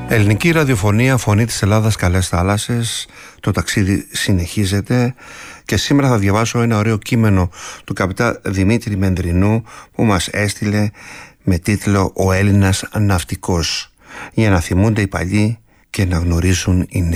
Ελληνική ραδιοφωνία, φωνή της Ελλάδας, καλές θάλασσες. Το ταξίδι συνεχίζεται και σήμερα θα διαβάσω ένα ωραίο κείμενο του καπιτάν Δημήτρη Μενδρινού που μας έστειλε με τίτλο «Ο Έλληνας ναυτικός», για να θυμούνται οι παλιοί και να γνωρίζουν οι νέοι.